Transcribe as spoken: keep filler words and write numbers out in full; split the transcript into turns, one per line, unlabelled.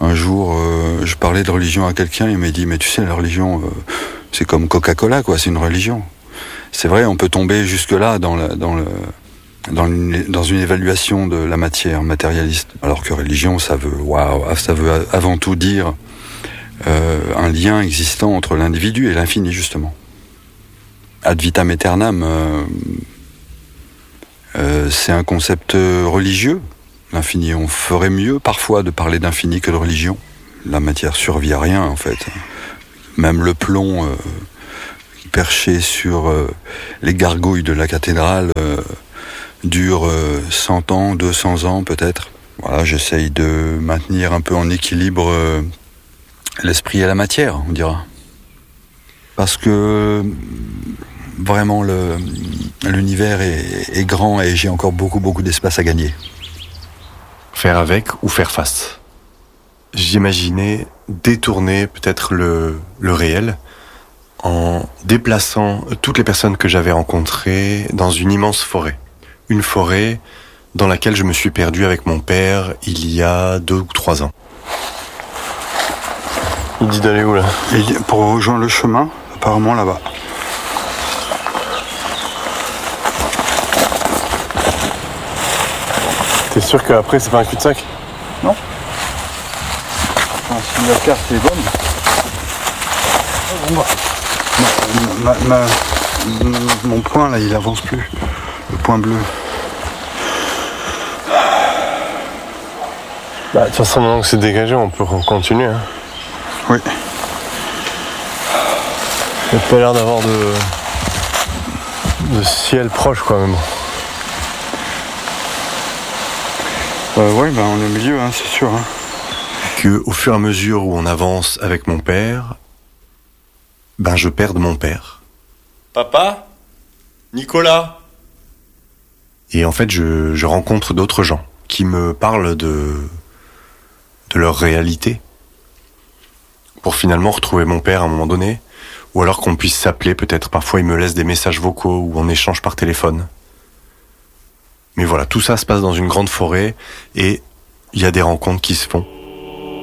Un jour, euh, je parlais de religion à quelqu'un, il m'a dit, mais tu sais, la religion, euh, c'est comme Coca-Cola, quoi, c'est une religion. C'est vrai, on peut tomber jusque-là dans, la, dans, le, dans, une, dans une évaluation de la matière matérialiste, alors que religion, ça veut, waouh, ça veut avant tout dire euh, un lien existant entre l'individu et l'infini, justement. Ad vitam aeternam, euh, euh, c'est un concept religieux. L'infini, on ferait mieux parfois de parler d'infini que de religion. La matière survit à rien, en fait. Même le plomb euh, perché sur euh, les gargouilles de la cathédrale euh, dure euh, cent ans, deux cents ans peut-être. Voilà, j'essaye de maintenir un peu en équilibre euh, l'esprit et la matière, on dira. Parce que vraiment le, l'univers est, est grand et j'ai encore beaucoup, beaucoup d'espace à gagner.
Faire avec ou faire face. J'imaginais détourner peut-être le, le réel en déplaçant toutes les personnes que j'avais rencontrées dans une immense forêt. Une forêt dans laquelle je me suis perdu avec mon père il y a deux ou trois ans. Il dit d'aller où là ?
Et pour rejoindre le chemin, apparemment là-bas.
T'es sûr qu'après c'est pas un cul-de-sac ?
Non. Enfin, si la carte est bonne. Oh, ma, ma, ma, mon point là, il avance plus. Le point bleu.
Bah, de toute façon, maintenant que c'est dégagé, on peut continuer. Hein.
Oui.
Il n'y a pas l'air d'avoir de... de ciel proche, quoi, même.
Euh, oui, ben, on est au milieu, hein, c'est sûr. Hein.
Que, au fur et à mesure où on avance avec mon père, ben, je perds mon père.
Papa ? Nicolas ?
Et en fait, je, je rencontre d'autres gens qui me parlent de... de leur réalité, pour finalement retrouver mon père à un moment donné, ou alors qu'on puisse s'appeler, peut-être parfois il me laisse des messages vocaux ou on échange par téléphone. Mais voilà, tout ça se passe dans une grande forêt et il y a des rencontres qui se font.